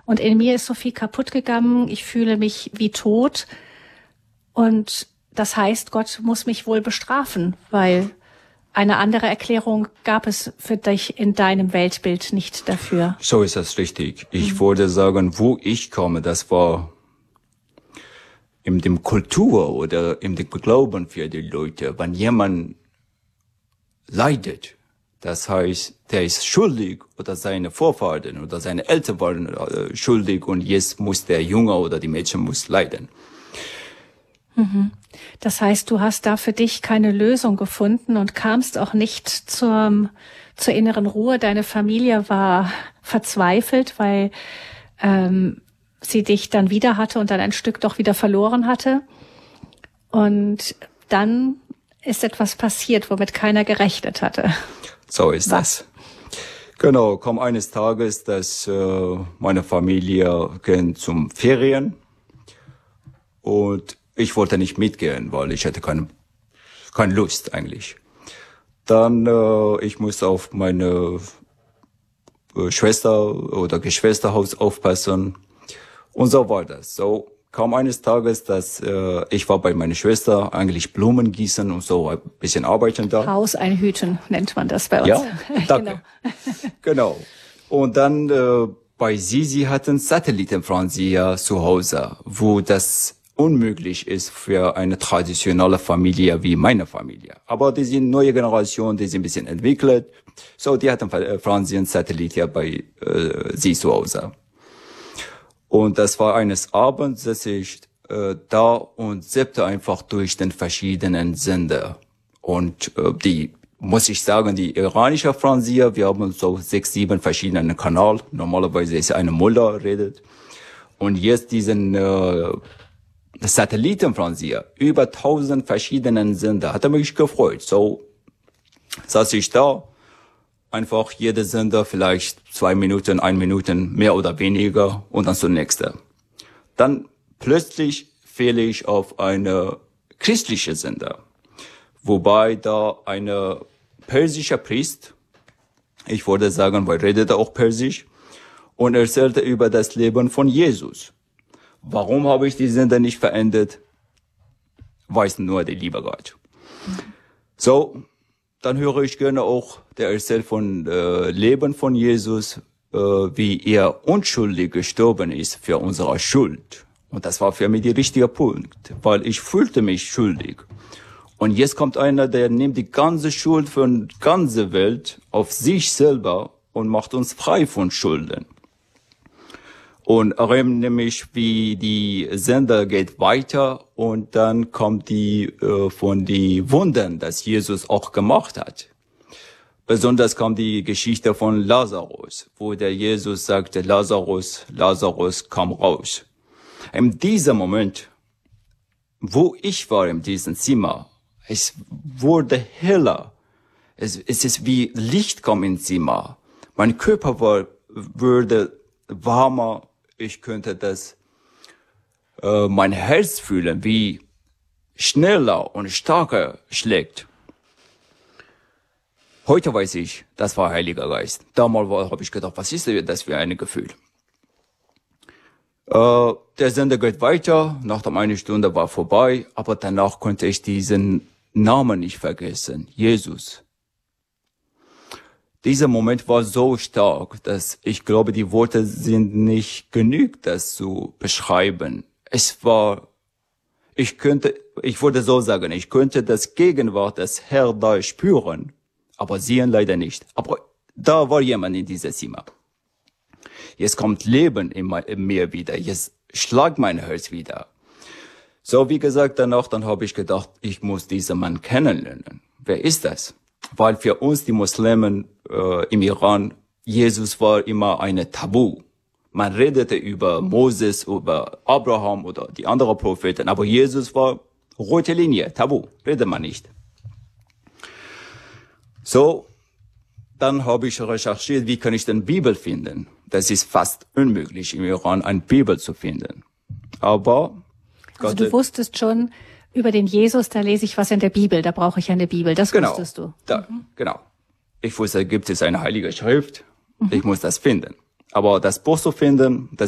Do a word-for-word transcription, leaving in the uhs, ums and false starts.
und in mir ist so viel kaputt gegangen, ich fühle mich wie tot und das heißt, Gott muss mich wohl bestrafen, weil eine andere Erklärung gab es für dich in deinem Weltbild nicht dafür. So ist das richtig. Ich mhm. würde sagen, wo ich komme, das war in dem Kultur oder in dem Glauben für die Leute. Wenn jemand leidet, das heißt, der ist schuldig oder seine Vorfahren oder seine Eltern waren äh, schuldig und jetzt muss der Junge oder die Mädchen muss leiden. Mhm. Das heißt, du hast da für dich keine Lösung gefunden und kamst auch nicht zur, zur inneren Ruhe. Deine Familie war verzweifelt, weil ähm, sie dich dann wieder hatte und dann ein Stück doch wieder verloren hatte. Und dann ist etwas passiert, womit keiner gerechnet hatte. So ist Was? das. Genau, kam eines Tages, dass äh, meine Familie ging zum Ferien und ich wollte nicht mitgehen, weil ich hatte keine, keine Lust eigentlich. Dann, äh, ich musste auf meine äh, Schwester oder Geschwisterhaus aufpassen und so war das. So kam eines Tages, dass äh, ich war bei meiner Schwester eigentlich Blumen gießen und so ein bisschen arbeiten da. Haus einhüten nennt man das bei uns. Ja, danke. Genau. genau. Und dann äh, bei sie, sie hatten Satellitenfernseher zu Hause, wo das unmöglich ist für eine traditionelle Familie wie meine Familie. Aber die sind neue Generation, die sind ein bisschen entwickelt. So, die hatten Fernsehen, Satellit bei äh, sie zu Hause. Und das war eines Abends, dass ich äh, da und siebte einfach durch den verschiedenen Sender. Und äh, die, muss ich sagen, die iranische Fernseher, wir haben so sechs, sieben verschiedene Kanäle. Normalerweise ist eine Mullah redet. Und jetzt diesen äh, Satellitenfernseher, über tausend verschiedenen Sender, hat er mich gefreut. So saß ich da, einfach jeder Sender vielleicht zwei Minuten, ein Minuten, mehr oder weniger und dann zur nächste. Dann plötzlich fehle ich auf eine christliche Sender, wobei da eine persische Priester, ich würde sagen, weil redete auch Persisch, und erzählte über das Leben von Jesus. Warum habe ich die Sender nicht verändert? Weiß nur der liebe Gott. Mhm. So, dann höre ich gerne auch, der erzählt von äh, Leben von Jesus, äh, wie er unschuldig gestorben ist für unsere Schuld. Und das war für mich der richtige Punkt, weil ich fühlte mich schuldig. Und jetzt kommt einer, der nimmt die ganze Schuld von der ganzen Welt auf sich selber und macht uns frei von Schulden. Und erinnere mich, wie die Sender geht weiter und dann kommt die äh, von die Wundern, das Jesus auch gemacht hat. Besonders kam die Geschichte von Lazarus, wo der Jesus sagte, Lazarus, Lazarus, komm raus. In diesem Moment, wo ich war in diesem Zimmer, es wurde heller. Es, es ist wie Licht kam ins Zimmer. Mein Körper war, wurde warmer. Ich könnte das, äh, mein Herz fühlen, wie schneller und stärker schlägt. Heute weiß ich, das war Heiliger Geist. Damals habe ich gedacht, was ist das für ein Gefühl? Äh, der Sender geht weiter, nach einer Stunde war vorbei, aber danach konnte ich diesen Namen nicht vergessen, Jesus. Dieser Moment war so stark, dass ich glaube, die Worte sind nicht genug, das zu beschreiben. Es war, ich könnte, ich würde so sagen, ich könnte das Gegenwart des Herrn da spüren, aber sehen leider nicht. Aber da war jemand in diesem Zimmer. Jetzt kommt Leben in, in mir wieder, jetzt schlägt mein Herz wieder. So, wie gesagt, danach, dann habe ich gedacht, ich muss diesen Mann kennenlernen. Wer ist das? Weil für uns, die Muslimen äh, im Iran, Jesus war immer ein Tabu. Man redete über Moses, über Abraham oder die anderen Propheten, aber Jesus war rote Linie, Tabu, redet man nicht. So, dann habe ich recherchiert, wie kann ich denn Bibel finden? Das ist fast unmöglich, im Iran eine Bibel zu finden. Aber also du wusstest schon, über den Jesus, da lese ich was in der Bibel, da brauche ich eine Bibel, das genau, wusstest du. Da, mhm. Genau. Ich wusste, gibt es eine heilige Schrift, mhm. ich muss das finden. Aber das Buch zu finden, das